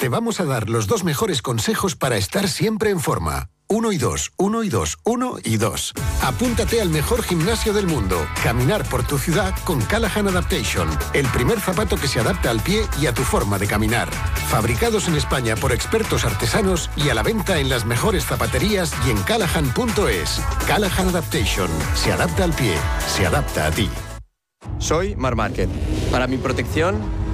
Te vamos a dar los 2 mejores consejos para estar siempre en forma. 1 y 2, 1 y 2, 1 y 2. Apúntate al mejor gimnasio del mundo. Caminar por tu ciudad con Callahan Adaptation. El primer zapato que se adapta al pie y a tu forma de caminar. Fabricados en España por expertos artesanos y a la venta en las mejores zapaterías y en callahan.es. Callahan Adaptation. Se adapta al pie. Se adapta a ti. Soy Marc Márquez. Para mi protección,